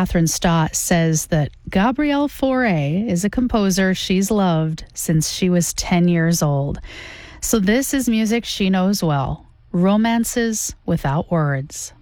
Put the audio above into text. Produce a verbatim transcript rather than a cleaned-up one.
Catherine Stott says that Gabrielle Fauré is a composer she's loved since she was ten years old. So this is music she knows well, Romances Without Words.